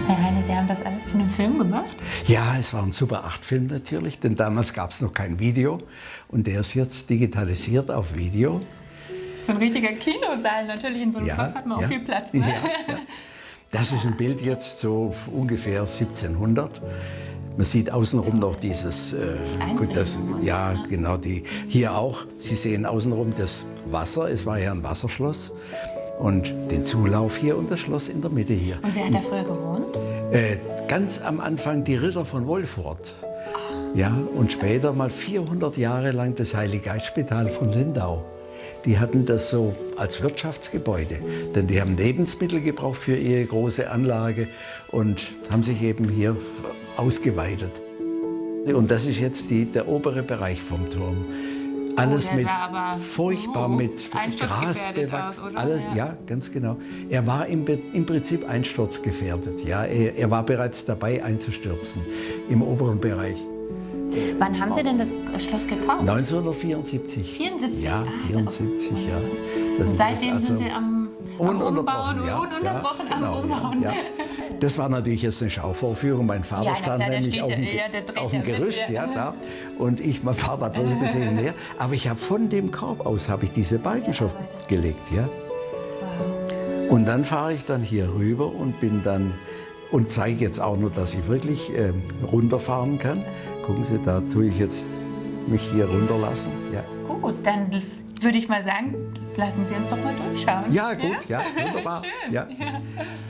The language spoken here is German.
Herr Heine, Sie haben das alles zu einem Film gemacht? Ja, es war ein Super 8-Film natürlich, denn damals gab es noch kein Video. Und der ist jetzt digitalisiert auf Video. So ein richtiger Kinosaal, natürlich in so einem Schloss hat man auch viel Platz. Ne? Ja. Das ist ein Bild jetzt so ungefähr 1700. Man sieht außenrum noch dieses, ja genau, hier auch, Sie sehen außenrum das Wasser, es war ja ein Wasserschloss. Und den Zulauf hier und das Schloss in der Mitte hier. Und wer hat da früher gewohnt? Ganz am Anfang die Ritter von Wolfurt. Ja, und später mal 400 Jahre lang das Heiliggeistspital von Lindau. Die hatten das so als Wirtschaftsgebäude, denn die haben Lebensmittel gebraucht für ihre große Anlage und haben sich eben hier ausgeweitet. Und das ist jetzt der obere Bereich vom Turm. Alles mit furchtbar mit Gras bewachsen. Alles, ja, ganz genau. Er war im Prinzip einsturzgefährdet. Ja, er war bereits dabei einzustürzen im oberen Bereich. Wann haben Sie denn das Schloss gekauft? 1974. 74? Ja, 74, ja. Das und seitdem sind Sie am Umbauen, ununterbrochen am Umbauen. Ja. Das war natürlich jetzt eine Schauvorführung. Mein Vater stand nämlich auf dem Gerüst, ja klar. Und mein Vater hat bloß ein bisschen näher. Aber ich habe von dem Korb aus diese Balken schon gelegt, ja. Und dann fahre ich dann hier rüber und zeige jetzt auch noch, dass ich wirklich runterfahren kann. Gucken Sie, da tue ich jetzt mich hier runterlassen. Ja. Gut, dann würde ich mal sagen, lassen Sie uns doch mal durchschauen. Ja, gut, ja, wunderbar. Schön. Ja.